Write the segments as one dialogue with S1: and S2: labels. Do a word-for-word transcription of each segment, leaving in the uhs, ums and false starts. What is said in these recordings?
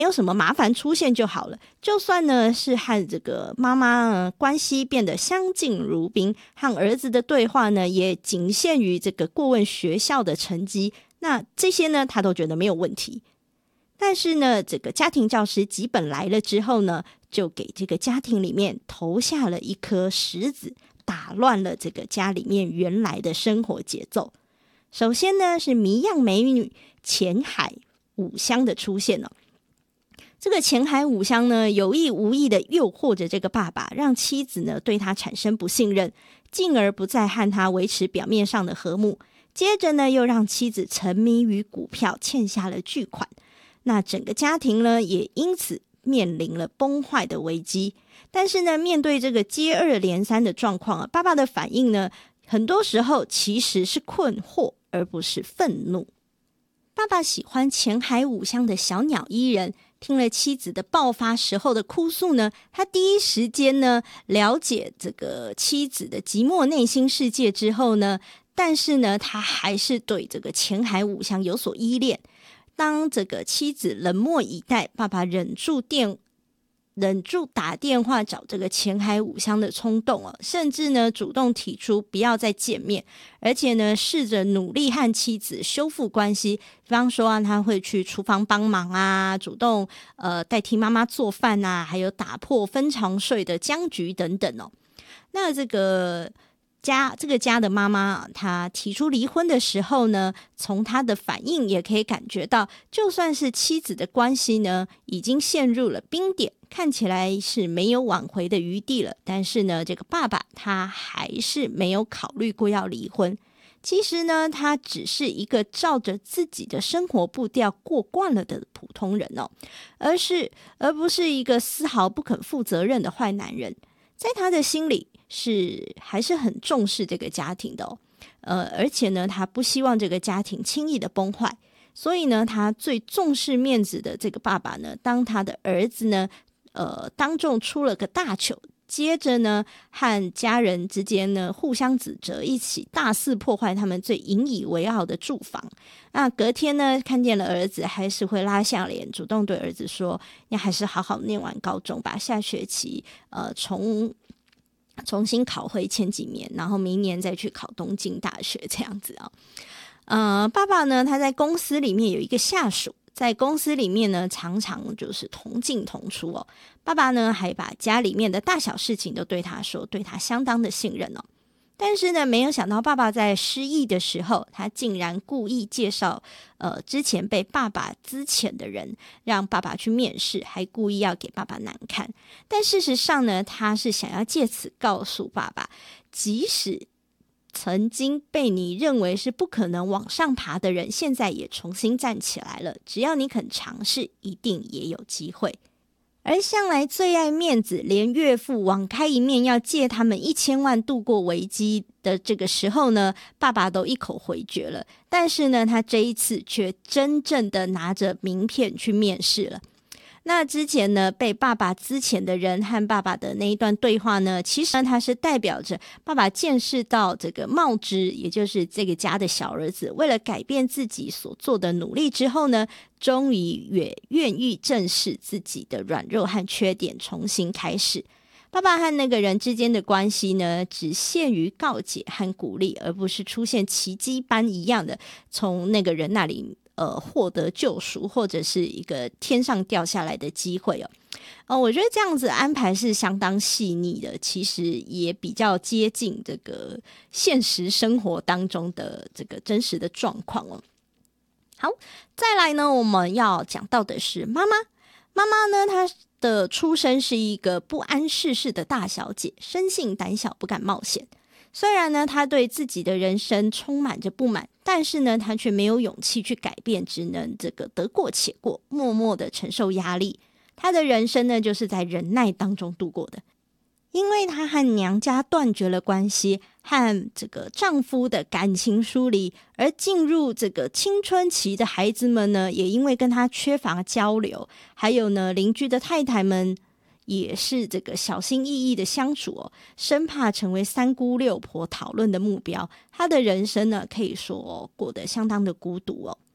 S1: 没有什么麻烦出现就好了。就算呢是和这个妈妈呢关系变得相敬如宾，和儿子的对话呢也仅限于这个过问学校的成绩，那这些呢他都觉得没有问题。但是呢这个家庭教师吉本来了之后呢，就给这个家庭里面投下了一颗石子，打乱了这个家里面原来的生活节奏。首先呢是谜样美女浅海五香的出现哦。这个浅海五香呢有意无意的诱惑着这个爸爸，让妻子呢对他产生不信任，进而不再和他维持表面上的和睦。接着呢又让妻子沉迷于股票，欠下了巨款。那整个家庭呢也因此面临了崩坏的危机。但是呢面对这个接二连三的状况啊，爸爸的反应呢很多时候其实是困惑而不是愤怒。爸爸喜欢浅海五香的小鸟依人，听了妻子的爆发时候的哭诉呢，他第一时间呢了解这个妻子的寂寞内心世界之后呢，但是呢他还是对这个浅海五香有所依恋。当这个妻子冷漠以待，爸爸忍住电忍住打电话找这个浅海五香的冲动哦，甚至呢主动提出不要再见面，而且呢试着努力和妻子修复关系。比方说啊，他会去厨房帮忙啊，主动呃代替妈妈做饭啊，还有打破分床睡的僵局等等哦。那这个家这个家的妈妈，她提出离婚的时候呢，从她的反应也可以感觉到，就算是妻子的关系呢已经陷入了冰点，看起来是没有挽回的余地了，但是呢这个爸爸他还是没有考虑过要离婚。其实呢他只是一个照着自己的生活步调过惯了的普通人哦，而是而不是一个丝毫不肯负责任的坏男人。在他的心里是还是很重视这个家庭的哦，呃，而且呢他不希望这个家庭轻易的崩坏。所以呢他最重视面子的这个爸爸呢，当他的儿子呢呃当众出了个大糗，接着呢和家人之间呢互相指责，一起大肆破坏他们最引以为傲的住房。那隔天呢看见了儿子，还是会拉下脸主动对儿子说，你还是好好念完高中吧，下学期呃重重新考回前几名，然后明年再去考东京大学这样子啊。呃，爸爸呢他在公司里面有一个下属，在公司里面呢常常就是同进同出哦。爸爸呢还把家里面的大小事情都对他说，对他相当的信任哦。但是呢没有想到爸爸在失忆的时候，他竟然故意介绍呃之前被爸爸资遣的人让爸爸去面试，还故意要给爸爸难看。但事实上呢他是想要借此告诉爸爸，即使曾经被你认为是不可能往上爬的人，现在也重新站起来了，只要你肯尝试，一定也有机会。而向来最爱面子，连岳父网开一面要借他们一千万度过危机的这个时候呢，爸爸都一口回绝了。但是呢他这一次却真正的拿着名片去面试了。那之前呢被爸爸资遣的人和爸爸的那一段对话呢，其实呢它是代表着爸爸见识到这个茂之，也就是这个家的小儿子，为了改变自己所做的努力之后呢，终于也愿意正视自己的软弱和缺点，重新开始。爸爸和那个人之间的关系呢，只限于告解和鼓励，而不是出现奇迹般一样的从那个人那里呃，获得救赎，或者是一个天上掉下来的机会哦。呃，我觉得这样子安排是相当细腻的，其实也比较接近这个现实生活当中的这个真实的状况哦。好，再来呢，我们要讲到的是妈妈。妈妈呢，她的出身是一个不谙世事的大小姐，生性胆小，不敢冒险。虽然呢他对自己的人生充满着不满，但是呢他却没有勇气去改变，只能这个得过且过，默默的承受压力。他的人生呢就是在忍耐当中度过的。因为他和娘家断绝了关系，和这个丈夫的感情疏离，而进入这个青春期的孩子们呢也因为跟他缺乏交流，还有呢邻居的太太们也是这个小心翼翼的相处哦，生怕成为三姑六婆讨论的目标。他的人生呢可以说、哦、过得相当的孤独哦。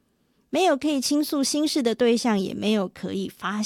S1: 没有可以倾诉心事的对象，也没有可以发